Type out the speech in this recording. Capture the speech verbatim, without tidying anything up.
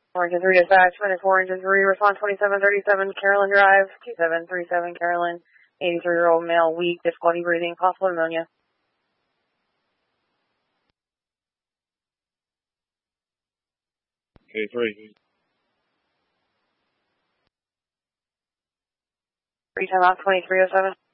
four engine three dispatch, minute four engine three, respond twenty-seven thirty-seven, Carolyn Drive, two seven three seven, Carolyn, eighty-three-year-old male, weak, difficulty breathing, possible pneumonia. K three. Three time out, twenty-three oh seven.